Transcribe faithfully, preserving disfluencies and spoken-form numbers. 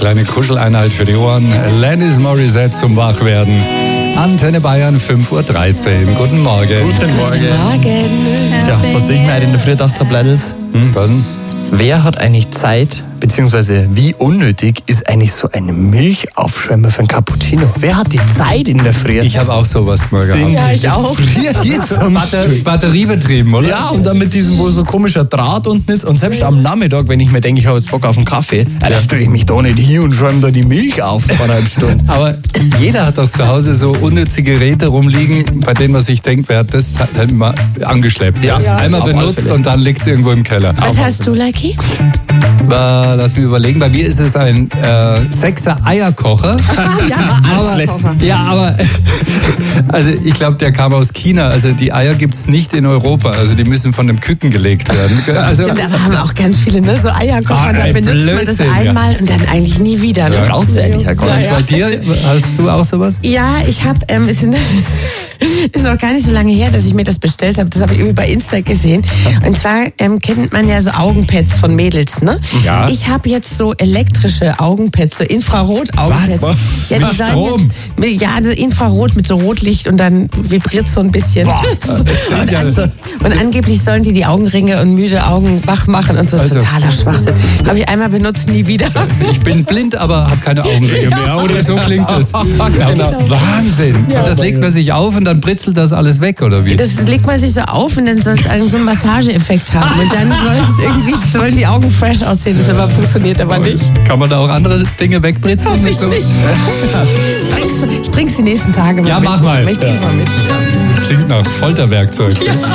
kleine Kuscheleinheit für die Ohren. Alanis Morissette zum Wachwerden. Antenne Bayern, fünf Uhr dreizehn. Guten Morgen. Guten Morgen. Guten Morgen. Tja, was ich mir heute in der Früh gedacht habe, Leidels, Hm, was denn? wer hat eigentlich Zeit, beziehungsweise wie unnötig ist eigentlich so eine Milchaufschäumer für ein Cappuccino? Wer hat die Zeit in der Früh? Ich habe auch sowas mal gehabt. Ja, ich auch. Jetzt am Batter Stück. Batteriebetrieben, oder? Ja, und dann mit diesem, wo so komischer Draht unten ist. Und selbst am Nachmittag, wenn ich mir denke, ich habe jetzt Bock auf einen Kaffee, ja, dann stelle ich mich da nicht hin und schäume da die Milch auf vor einer halben Stunde. Aber jeder hat doch zu Hause so unnütze Geräte rumliegen, bei denen man sich denkt, wer hat das halt mal angeschleppt. Ja, ja, Einmal auf alle benutzt Fälle. und dann liegt es irgendwo im Keller. Was hast du, Lucky? Äh, lass mich überlegen, bei mir ist es ein äh, Sechser Eierkocher. Ja, aber, ja, aber also ich glaube, der kam aus China. Also die Eier gibt es nicht in Europa. Also die müssen von einem Küken gelegt werden. Also, Stimmt, aber haben auch ganz viele, ne? So Eierkocher, Ah, da ey, benutzt man das Blödsinn, ja. einmal und dann eigentlich nie wieder. Ne? Ja. Braucht sie eigentlich ja gar Ja, nicht. ja. bei dir, hast du auch sowas? Ja, ich habe, ähm, es sind- ist noch gar nicht so lange her, dass ich mir das bestellt habe. Das habe ich irgendwie bei Insta gesehen. Und zwar ähm, kennt man ja so Augenpads von Mädels, ne? Ja. Ich habe jetzt so elektrische Augenpads, so Infrarot-Augenpads. Was? Ja, die Mit sollen Strom? Jetzt, ja, das Infrarot mit so Rotlicht und dann vibriert es so ein bisschen. und, an, und angeblich sollen die die Augenringe und müde Augen wach machen und so. Das ist Also. totaler Schwachsinn. Habe ich einmal benutzt, nie wieder. Ich bin blind, aber habe keine Augenringe mehr. Oder so klingt es. Genau. Wahnsinn. Und das legt man sich auf und dann britzelt das alles weg, oder wie? Das legt man sich so auf und dann soll es so einen Massageeffekt haben. Und dann soll es irgendwie, sollen die Augen fresh aussehen. Das aber funktioniert aber nicht. Kann man da auch andere Dinge wegbritzeln? Hoffe ich nicht. Bring's, ich bring's die nächsten Tage mal Ja, mit. mach mal. Ich bring's mal mit. Klingt nach Folterwerkzeug.